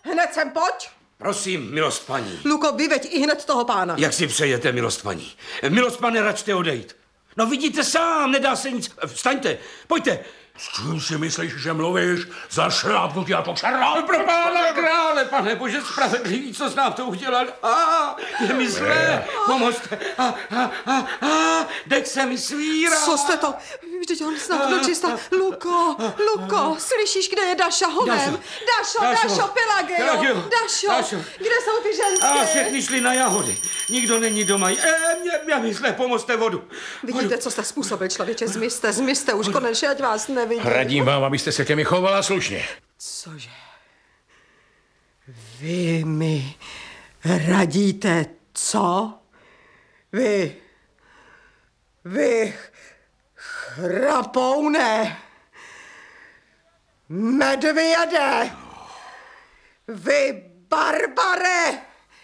hned sem pojď. Prosím, milost paní. Luko, vyveď i hned toho pána. Jak si přejete, milost paní? Milost pane, račte odejít. No vidíte sám, nedá se nic. Vstaňte, pojďte. S čím si myslíš, že mluvíš? Za šlápnutí a to šarlát? Pro pána krále, pane bože spravedlivý, co jsi nám to udělal? Je mi zlé, pomozte. Dech se mi svírá. Co jste to? Vždyť on snad dočista. Luko, slyšíš, kde je Daša honem? Dašo, Pelageo. Dašo, kde jsou ty ženské? Všechny šli na jahody. Nikdo není doma. Mě mi zlé, pomozte vodu. Vidíte, co jste způsobil, člověče? Zmizte už konečně, ať vás nevidím. Radím vám, abyste se ke mi chovala slušně. Cože? Vy mi radíte co? Vy chrapoune, medvěde, vy barbare,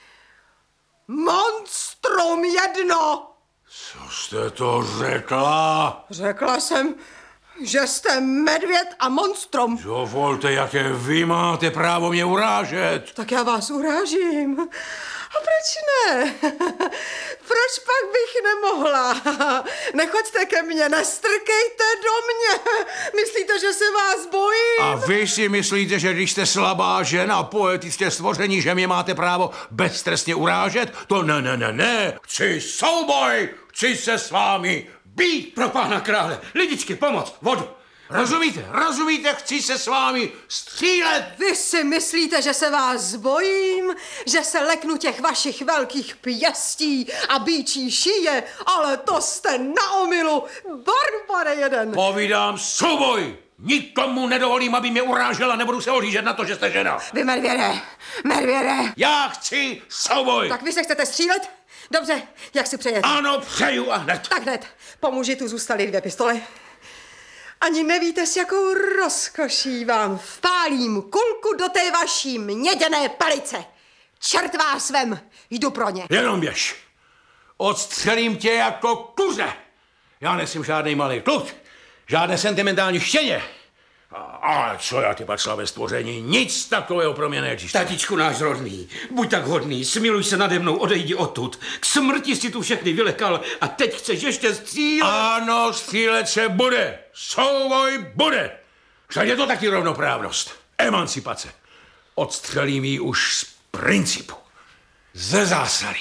monstrum jedno. Co jste to řekla? Řekla jsem, že jste medvěd a monstrum. Dovolte, jaké vy máte právo mě urážet. Tak já vás urážím. A proč ne? Proč pak bych nemohla? Nechoďte ke mně, nestrkejte do mě. Myslíte, že se vás bojím? A vy si myslíte, že když jste slabá žena, poetické stvoření, že mě máte právo beztrestně urážet? To ne. Chci souboj, chci se s vámi být. Pro pána krále, lidičky, pomoc, vodu. Rozumíte, chci se s vámi střílet. Vy si myslíte, že se vás bojím? Že se leknu těch vašich velkých pěstí a býčí šíje? Ale to jste na omylu, barbare jeden. Povídám souboj. Nikomu nedovolím, aby mě urážela, nebudu se ohlížet na to, že jste žena. Vy medvěde. Já chci souboj. Tak vy se chcete střílet? Dobře, jak si přejete? Ano, přeju a hned. Tak hned, po muži tu zůstaly 2 pistole. Ani nevíte, s jakou rozkoší vám vpálím kulku do té vaší měděné palice. Čert vás vem, jdu pro ně. Jenom běž. Odstřelím tě jako kuře. Já nejsem žádný malý kluk, žádné sentimentální štěně. Ale co já, ty slavé stvoření, nic takového pro mě neexistuje. Tatičku náš rodný, buď tak hodný, smiluj se nade mnou, odejdi odtud. K smrti si tu všechny vylekal a teď chceš ještě střílet. Ano, střílet se bude. Souboj bude. Však je to taky rovnoprávnost. Emancipace. Odstřelím ji už z principu. Ze zásady.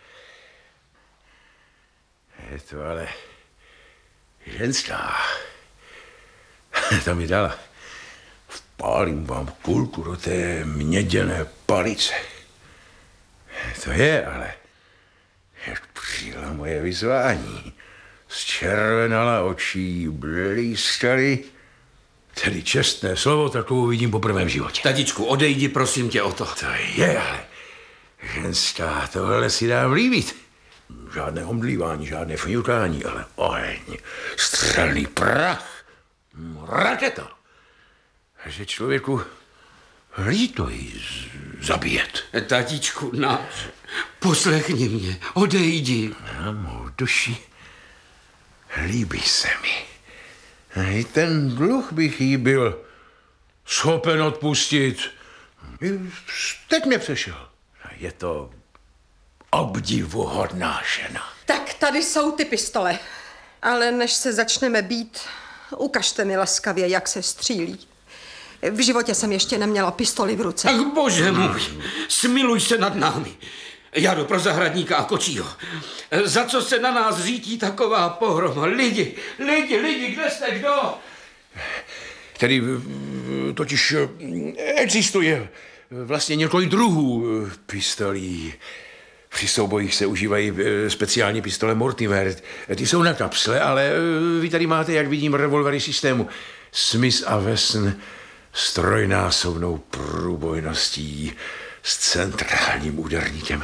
Je to ale ženská. Ta mi dala. Vpálím vám kulku do té měděné palice. To je, ale jak přijela moje vyzvání. Zčervenala očí, blízkaly. Tedy čestné slovo, takovou vidím poprvé v životě. Tatičku, odejdi, prosím tě o to. To je, ale ženská, tohle si dám líbit. Žádné omdlívání, žádné fňukání, ale oheň, střelný prach. Raketa. Že člověku líto jí zabíjet. Tatičku náš, poslechni mě, odejdi. Na mou duši líbí se mi. I ten dluh bych jí byl schopen odpustit. Teď mě přešel. Je to obdivuhodná žena. Tak tady jsou ty pistole. Ale než se začneme bít, ukažte mi laskavě, jak se střílí. V životě jsem ještě neměla pistoli v ruce. Ach bože můj, smiluj se nad námi. Já jdu pro zahradníka a kočího. Za co se na nás řítí taková pohroma? Lidi, kde jste, kdo? Tedy totiž existuje vlastně několik druhů pistolí. Při soubojích se užívají speciální pistole Mortimer. Ty jsou na kapsle, ale vy tady máte, jak vidím, revolvery systému Smith & Wesson s trojnásobnou průbojností, s centrálním úderníkem.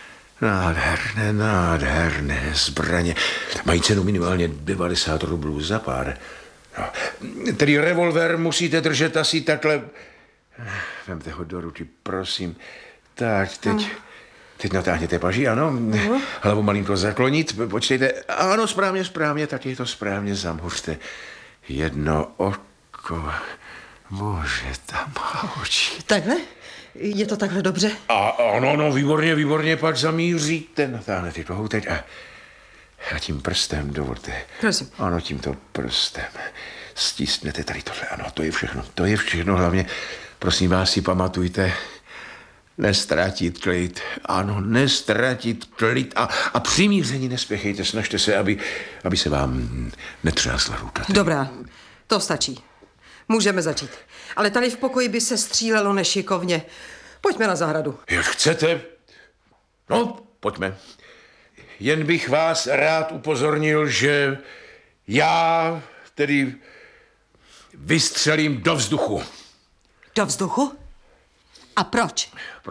Nádherné zbraně. Mají cenu minimálně 90 rublů za pár. No. Tedy revolver musíte držet asi takhle. Vemte ho do ruky, prosím. Tak, teď natáhněte paži, ano. Hlavu malinko zaklonit. Počkejte. Ano, správně, tak je to správně. Zamhuřte jedno oko. Bože, tam má oči. Takhle? Je to takhle dobře? Ano, no, výborně, pak zamíříte, natáhne ty kohouteď a tím prstem, dovolte. Prosím. Ano, tímto prstem. Stísnete tady tohle, ano, to je všechno, hlavně, prosím vás, si pamatujte, nestratit klid, ano, nestratit klid a přimíření nespěchejte, snažte se, aby se vám netřásla ruka. Dobrá, to stačí. Můžeme začít. Ale tady v pokoji by se střílelo nešikovně. Pojďme na zahradu. Jak chcete? No, pojďme. Jen bych vás rád upozornil, že já tedy vystřelím do vzduchu. Do vzduchu? A proč?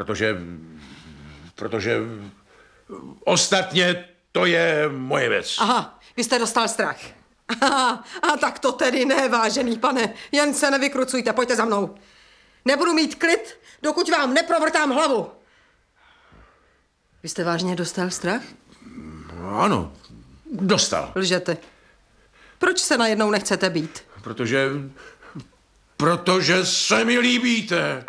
Protože ostatně to je moje věc. Aha, vy jste dostal strach. Aha, a tak to tedy ne, vážený pane. Jen se nevykrucujte, pojďte za mnou. Nebudu mít klid, dokud vám neprovrtám hlavu. Vy jste vážně dostal strach? Ano, dostal. Lžete. Proč se najednou nechcete být? Protože se mi líbíte.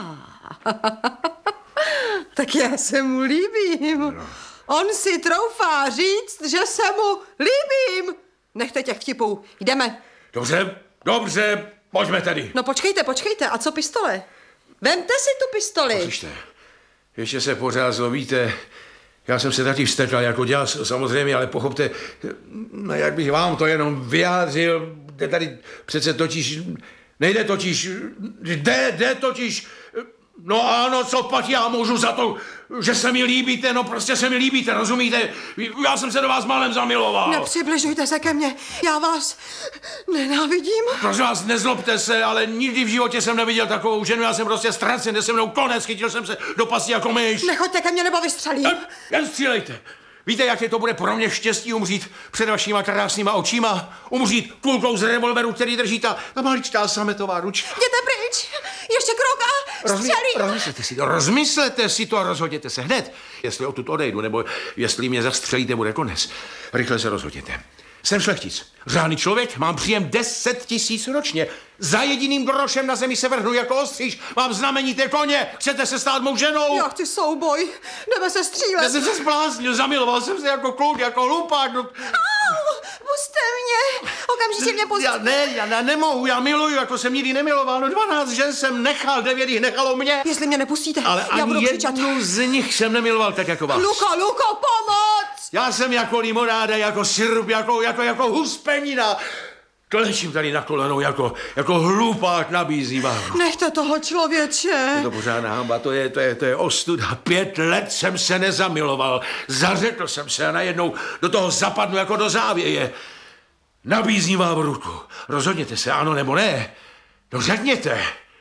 Tak já se mu líbím. No. On si troufá říct, že se mu líbím. Nechte těch vtipů. Jdeme. Dobře, pojďme tedy. No počkejte. A co pistole? Vemte si tu pistoli. Poslyšte, ještě se pořád zlobíte. Já jsem se taky vztekal jako dělal, samozřejmě, ale pochopte, no jak bych vám to jenom vyjádřil, jde tady přece totiž, nejde totiž, jde totiž, no ano, co pak já můžu za to, že se mi líbíte, no prostě se mi líbíte, rozumíte? Já jsem se do vás málem zamiloval. Nepřibližujte se ke mně, já vás nenávidím. Prosím vás, nezlobte se, ale nikdy v životě jsem neviděl takovou ženu, já jsem prostě ztracen, se mnou konec, chytil jsem se do pasti jako myš. Nechoďte ke mně, nebo vystřelím. Jen střílejte. Víte, jaké to bude pro mě štěstí umřít před vašima krásnýma očima? Umřít kulkou z revolveru, který drží ta maličká sametová ručka. Jděte pryč, ještě krok a střelím. Rozmyslete si to a rozhodněte se hned. Jestli odtud odejdu, nebo jestli mě zastřelíte, bude konec. Rychle se rozhodněte. Jsem šlechtic, řádný člověk, mám příjem 10 000 ročně. Za jediným grošem na zemi se vrhnu jako ostříž. Mám znamenité koně, chcete se stát mou ženou? Já chci souboj, jdeme se střílet. Já jsem se zbláznil, zamiloval jsem se jako kluk, jako hlupák. Au, pusťte mě, okamžitě mě pusťte. Já nemohu, já miluju, jako jsem nikdy nemiloval. No 12 žen jsem nechal, 9 jich nechalo mě. Jestli mě nepustíte, ale já budu ani křičet. jednu z nich jsem nemiloval tak jako vás. Luko, pomoc! Já jsem jako limonáda, jako sirup, jako huspenina. Klečím tady na kolenou, jako hlupák nabízí vám. Nechte toho člověče. Je to pořádná hamba, to je ostuda. 5 let jsem se nezamiloval. Zařekl jsem se a najednou do toho zapadnu jako do závěje. Nabízím vám ruku. Rozhodněte se, ano nebo ne. No řekněte.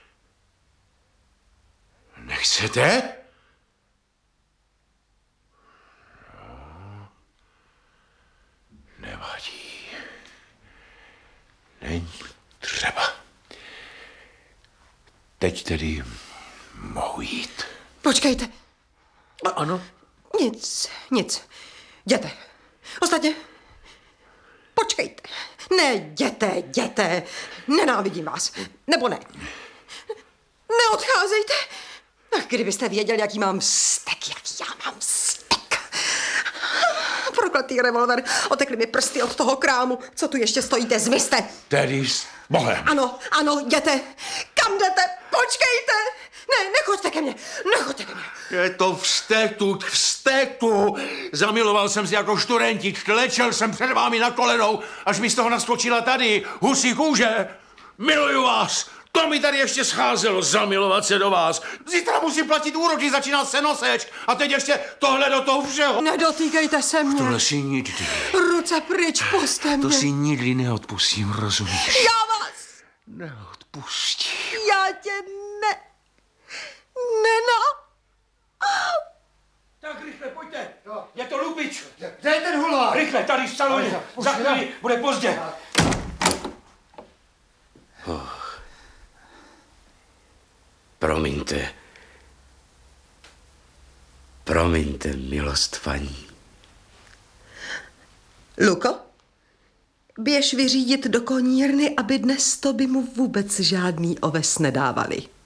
Nechcete? No, nevadí. Není třeba. Teď tedy mohu jít. Počkejte. Ano? Nic. Jděte. Ostatně, počkejte. Ne, jděte. Nenávidím vás. Nebo ne. Neodcházejte. Ach, kdybyste věděl, jaký mám vztek, jaký já mám vztek. Prokletý revolver, otekly mi prsty od toho krámu. Co tu ještě stojíte, zmizte. Tedy s Bohem. Ano, jděte. Kam jdete? Počkejte. Ne, nechoďte ke mně. Je to vzteku. Zamiloval jsem se jako študentík, klečel jsem před vámi na kolenou, až mi z toho naskočila tady husí kůže. Miluju vás. To mi tady ještě scházelo, zamilovat se do vás. Zítra musím platit úroky, začíná se noseč. A teď ještě tohle do toho všeho. Nedotýkejte se mě. Tohle si nikdy. Ruce pryč, pusťte mě. To si nikdy neodpustím, rozumíš? Já vás neodpustím. Já tě Tak rychle, pojďte. Je to lupič. Kde je ten hulák? Rychle, tady v saloně. Za chvíli bude pozdě. Promiňte, milost paní. Luko, běž vyřídit do konírny, aby dnes to by mu vůbec žádný oves nedávali.